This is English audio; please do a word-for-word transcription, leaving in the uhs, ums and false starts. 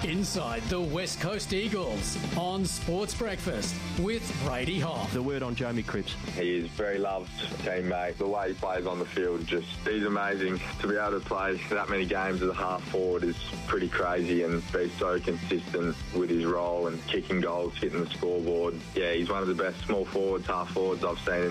Inside the West Coast Eagles on Sports Breakfast with Brady Hoff. The word on Jamie Cripps. He is very loved teammate. The way he plays on the field, just he's amazing. To be able to play that many games as a half forward is pretty crazy, and be so consistent with his role and kicking goals, hitting the scoreboard. Yeah, he's one of the best small forwards, half forwards I've seen in